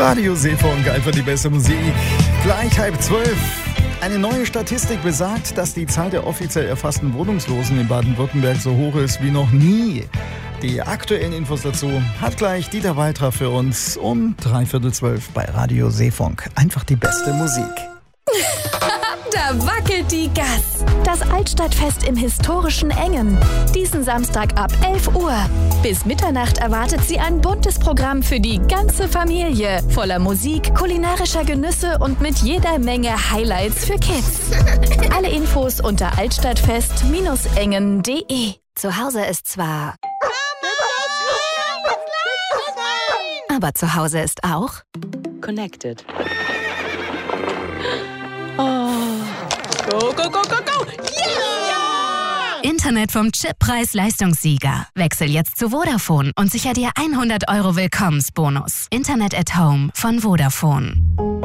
Radio Seefunk, einfach die beste Musik. Gleich 11:30. Eine neue Statistik besagt, dass die Zahl der offiziell erfassten Wohnungslosen in Baden-Württemberg so hoch ist wie noch nie. Die aktuellen Infos dazu hat gleich Dieter Waltra für uns um 11:45 bei Radio Seefunk. Einfach die beste Musik. Da wackelt die Gass. Das Altstadtfest im historischen Engen. Diesen Samstag ab 11 Uhr. Bis Mitternacht erwartet Sie ein buntes Programm für die ganze Familie. Voller Musik, kulinarischer Genüsse und mit jeder Menge Highlights für Kids. Alle Infos unter altstadtfest-engen.de. Zu Hause ist zwar... aber zu Hause ist auch... Connected. Oh. Go, go, go, go, go! Yeah! Internet vom Chippreis-Leistungssieger. Wechsel jetzt zu Vodafone und sicher dir 100 € Willkommensbonus. Internet at Home von Vodafone.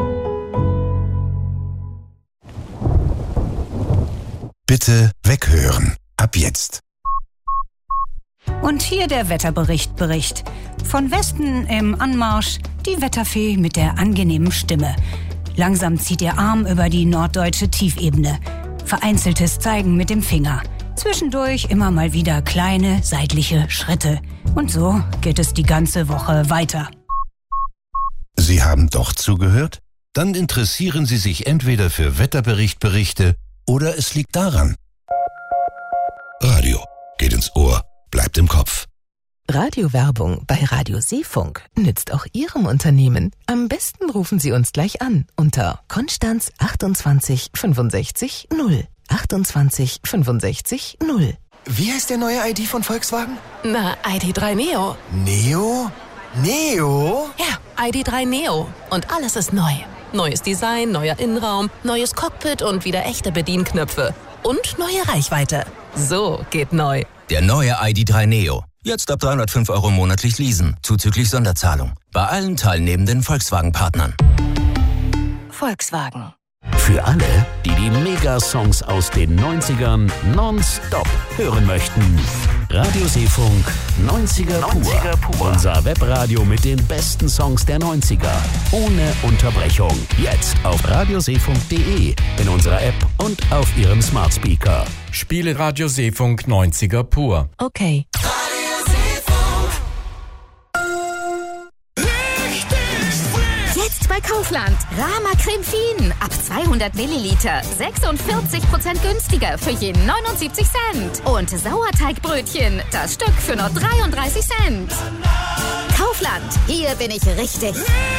Bitte weghören. Ab jetzt. Und hier der Wetterbericht. Von Westen im Anmarsch die Wetterfee mit der angenehmen Stimme. Langsam zieht ihr Arm über die norddeutsche Tiefebene. Vereinzeltes Zeigen mit dem Finger. Zwischendurch immer mal wieder kleine seitliche Schritte. Und so geht es die ganze Woche weiter. Sie haben doch zugehört? Dann interessieren Sie sich entweder für Wetterberichte oder es liegt daran. Radio geht ins Ohr, bleibt im Kopf. Radiowerbung bei Radio Seefunk nützt auch Ihrem Unternehmen. Am besten rufen Sie uns gleich an unter Konstanz 28 65 0. 28 65 0. Wie heißt der neue ID von Volkswagen? Na, ID.3 Neo. Neo? Neo? Ja, ID.3 Neo. Und alles ist neu. Neues Design, neuer Innenraum, neues Cockpit und wieder echte Bedienknöpfe. Und neue Reichweite. So geht neu. Der neue ID.3 Neo. Jetzt ab 305 € monatlich leasen, zuzüglich Sonderzahlung. Bei allen teilnehmenden Volkswagen-Partnern. Volkswagen. Für alle, die die Megasongs aus den 90ern nonstop hören möchten. Radio Seefunk 90er pur. Unser Webradio mit den besten Songs der 90er. Ohne Unterbrechung. Jetzt auf radioseefunk.de, in unserer App und auf Ihrem Smart Speaker. Spiele Radio Seefunk 90er pur. Okay. Jetzt bei Kaufland. Rama Creme Fien. Ab 200 Milliliter. 46% günstiger für je 79 Cent. Und Sauerteigbrötchen. Das Stück für nur 33 Cent. Kaufland. Hier bin ich richtig.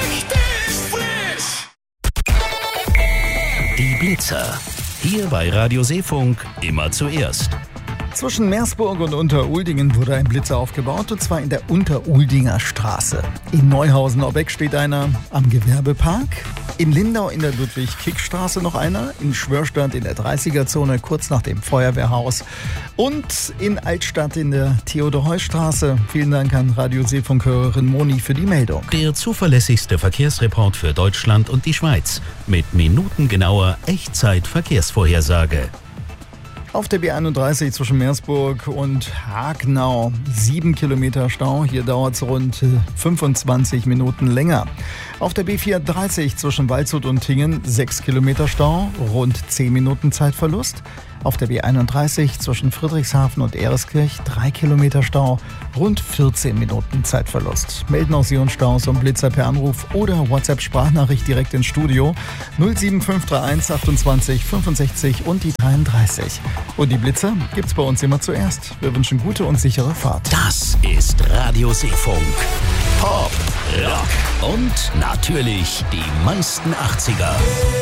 Die Blitzer. Hier bei Radio Seefunk immer zuerst. Zwischen Meersburg und Unteruldingen wurde ein Blitzer aufgebaut, und zwar in der Unteruldinger Straße. In Neuhausen-Obbeck steht einer, am Gewerbepark. In Lindau in der Ludwig-Kick-Straße noch einer. In Schwörstadt in der 30er-Zone kurz nach dem Feuerwehrhaus. Und in Altstadt in der Theodor-Heuss-Straße. Vielen Dank an Radio Seefunk-Hörerin Moni für die Meldung. Der zuverlässigste Verkehrsreport für Deutschland und die Schweiz. Mit minutengenauer Echtzeit-Verkehrsvorhersage. Auf der B31 zwischen Meersburg und Hagenau 7 Kilometer Stau. Hier dauert es rund 25 Minuten länger. Auf der B430 zwischen Waldshut und Tingen 6 Kilometer Stau, rund 10 Minuten Zeitverlust. Auf der B31 zwischen Friedrichshafen und Ereskirch 3 Kilometer Stau, rund 14 Minuten Zeitverlust. Melden auch Sie uns Staus und Blitzer per Anruf oder WhatsApp-Sprachnachricht direkt ins Studio 07531 28 65 und die 33. Und die Blitzer gibt's bei uns immer zuerst. Wir wünschen gute und sichere Fahrt. Das ist Radio Seefunk. Pop, Rock und natürlich die meisten 80er.